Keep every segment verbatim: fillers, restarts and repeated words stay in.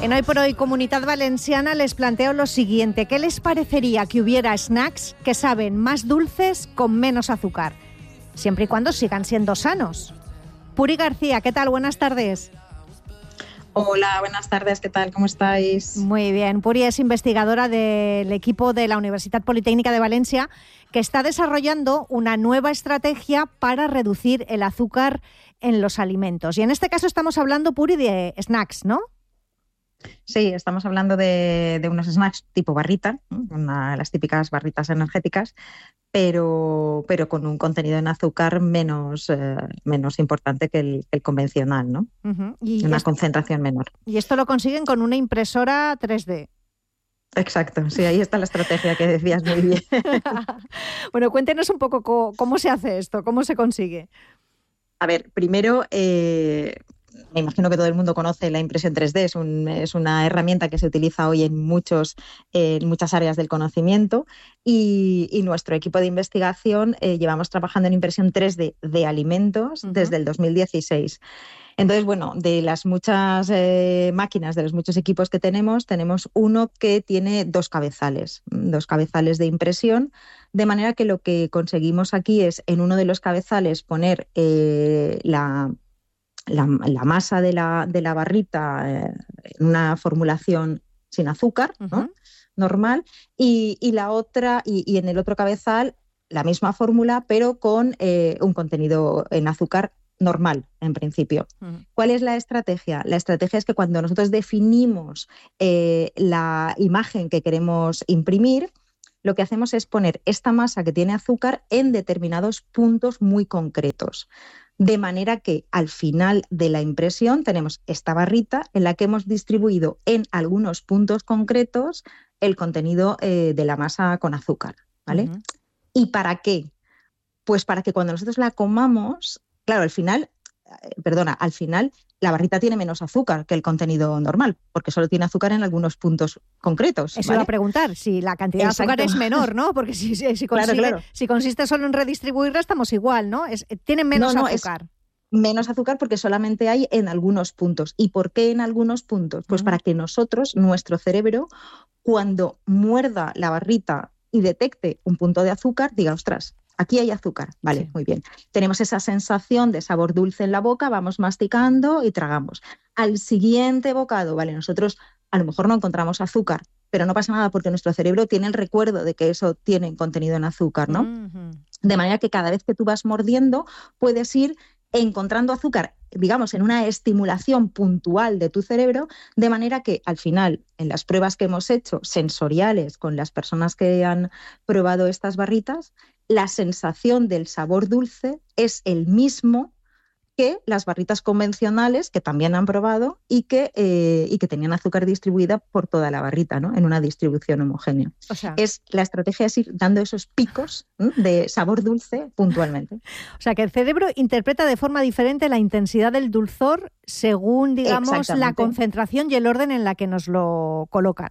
En Hoy por Hoy Comunidad Valenciana les planteo lo siguiente. ¿Qué les parecería que hubiera snacks que saben más dulces con menos azúcar? Siempre y cuando sigan siendo sanos. Puri García, ¿qué tal? Buenas tardes. Hola, buenas tardes, ¿qué tal? ¿Cómo estáis? Muy bien. Puri es investigadora del equipo de la Universidad Politécnica de Valencia, que está desarrollando una nueva estrategia para reducir el azúcar en los alimentos. Y en este caso estamos hablando, Puri, de snacks, ¿no? Sí, estamos hablando de, de unos snacks tipo barrita, una, las típicas barritas energéticas, pero, pero con un contenido en azúcar menos, eh, menos importante que el, el convencional, ¿no? Uh-huh. Y una esto, concentración menor. Y esto lo consiguen con una impresora tres D. Exacto, sí, ahí está la estrategia que decías muy bien. Bueno, cuéntenos un poco cómo, cómo se hace esto, cómo se consigue. A ver, primero... Eh, Me imagino que todo el mundo conoce la impresión tres D, es, un, es una herramienta que se utiliza hoy en, muchos, eh, en muchas áreas del conocimiento y, y nuestro equipo de investigación eh, llevamos trabajando en impresión tres D de alimentos uh-huh. desde el dos mil dieciséis. Entonces, bueno, de las muchas eh, máquinas, de los muchos equipos que tenemos, tenemos uno que tiene dos cabezales, dos cabezales de impresión, de manera que lo que conseguimos aquí es en uno de los cabezales poner eh, la... La, la masa de la, de la barrita eh, en una formulación sin azúcar, ¿no? Uh-huh. normal, y, y la otra, y, y en el otro cabezal la misma fórmula, pero con eh, un contenido en azúcar normal, en principio. Uh-huh. ¿Cuál es la estrategia? La estrategia es que cuando nosotros definimos eh, la imagen que queremos imprimir, lo que hacemos es poner esta masa que tiene azúcar en determinados puntos muy concretos. De manera que al final de la impresión tenemos esta barrita en la que hemos distribuido en algunos puntos concretos el contenido eh, de la masa con azúcar, ¿vale? Uh-huh. ¿Y para qué? Pues para que cuando nosotros la comamos, claro, al final, eh, perdona, al final la barrita tiene menos azúcar que el contenido normal, porque solo tiene azúcar en algunos puntos concretos. Eso ¿vale? iba a preguntar, si la cantidad Exacto. de azúcar es menor, ¿no? Porque si, si, si, consigue, claro, claro. si consiste solo en redistribuirla, estamos igual, ¿no? Es, tienen menos no, no, azúcar. Menos azúcar porque solamente hay en algunos puntos. ¿Y por qué en algunos puntos? Pues uh-huh. para que nosotros, nuestro cerebro, cuando muerda la barrita y detecte un punto de azúcar, diga, ostras, aquí hay azúcar, vale, sí. muy bien. Tenemos esa sensación de sabor dulce en la boca, vamos masticando y tragamos. Al siguiente bocado, vale, nosotros a lo mejor no encontramos azúcar, pero no pasa nada porque nuestro cerebro tiene el recuerdo de que eso tiene contenido en azúcar, ¿no? Uh-huh. De manera que cada vez que tú vas mordiendo, puedes ir encontrando azúcar, digamos, en una estimulación puntual de tu cerebro, de manera que al final, en las pruebas que hemos hecho sensoriales con las personas que han probado estas barritas, la sensación del sabor dulce es el mismo que las barritas convencionales que también han probado y que, eh, y que tenían azúcar distribuida por toda la barrita, ¿no? En una distribución homogénea. O sea, es, la estrategia es ir dando esos picos ¿eh? de sabor dulce puntualmente. O sea, que el cerebro interpreta de forma diferente la intensidad del dulzor según, digamos, la concentración y el orden en la que nos lo colocan.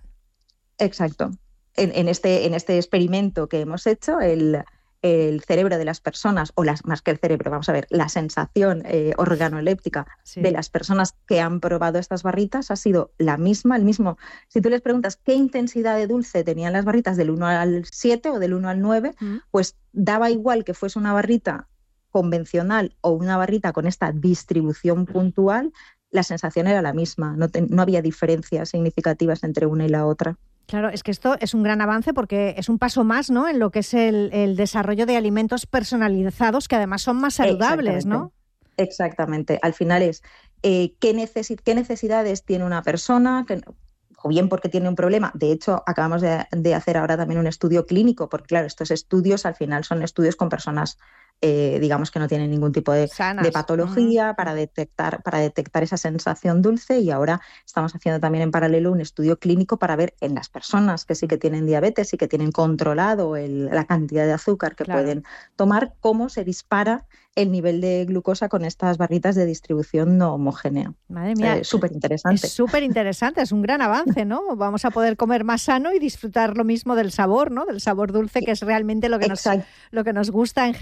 Exacto. En, en, este, en este experimento que hemos hecho, el... el cerebro de las personas, o las, más que el cerebro, vamos a ver, la sensación eh, organoléptica sí. de las personas que han probado estas barritas ha sido la misma, el mismo. Si tú les preguntas qué intensidad de dulce tenían las barritas del uno al siete o del uno al nueve, mm. pues daba igual que fuese una barrita convencional o una barrita con esta distribución puntual, la sensación era la misma, no, te, no había diferencias significativas entre una y la otra. Claro, es que esto es un gran avance porque es un paso más, ¿no?, en lo que es el, el desarrollo de alimentos personalizados que además son más saludables, ¿no? Exactamente. Al final es eh, ¿qué, necesi- qué necesidades tiene una persona, que, o bien porque tiene un problema. De hecho, acabamos de, de hacer ahora también un estudio clínico, porque claro, estos estudios al final son estudios con personas Eh, digamos que no tienen ningún tipo de, de patología uh-huh. para detectar, para detectar esa sensación dulce, y ahora estamos haciendo también en paralelo un estudio clínico para ver en las personas que sí que tienen diabetes y que tienen controlado el, la cantidad de azúcar que claro. pueden tomar, cómo se dispara el nivel de glucosa con estas barritas de distribución no homogénea. Madre mía, eh, súper interesante. Es súper interesante, es un gran avance, ¿no? Vamos a poder comer más sano y disfrutar lo mismo del sabor, ¿no? Del sabor dulce, que es realmente lo que nos, lo que nos gusta en general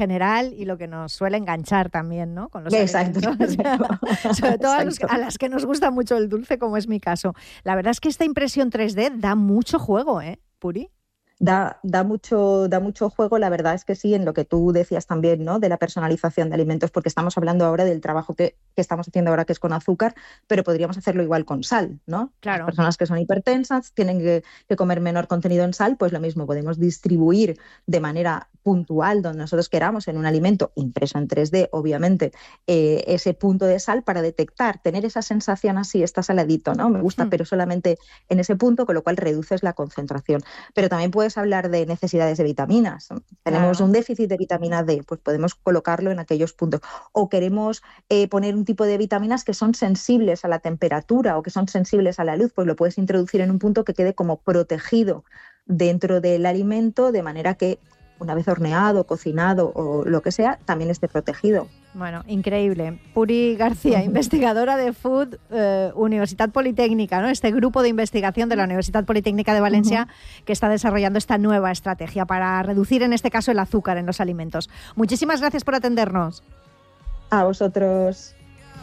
sal y lo que nos suele enganchar también, ¿no? Con los Exacto. alimentos. Sobre todo a, los, a las que nos gusta mucho el dulce, como es mi caso. La verdad es que esta impresión tres D da mucho juego, ¿eh, Puri? Da, da, mucho, da mucho juego, la verdad es que sí, en lo que tú decías también, ¿no? De la personalización de alimentos, porque estamos hablando ahora del trabajo que, que estamos haciendo ahora, que es con azúcar, pero podríamos hacerlo igual con sal, ¿no? Claro. Las personas que son hipertensas tienen que, que comer menor contenido en sal, pues lo mismo, podemos distribuir de manera puntual, donde nosotros queramos, en un alimento impreso en tres D, obviamente, eh, ese punto de sal para detectar, tener esa sensación así, está saladito, ¿no? Me gusta, mm. pero solamente en ese punto, con lo cual reduces la concentración. Pero también puedes hablar de necesidades de vitaminas. Tenemos claro. un déficit de vitamina D, pues podemos colocarlo en aquellos puntos. O queremos eh, poner un tipo de vitaminas que son sensibles a la temperatura o que son sensibles a la luz, pues lo puedes introducir en un punto que quede como protegido dentro del alimento, de manera que una vez horneado, cocinado o lo que sea, también esté protegido. Bueno, increíble. Puri García, investigadora de Food, eh, Universitat Politécnica, ¿no? Este grupo de investigación de la Universitat Politécnica de Valencia uh-huh. que está desarrollando esta nueva estrategia para reducir, en este caso, el azúcar en los alimentos. Muchísimas gracias por atendernos. A vosotros.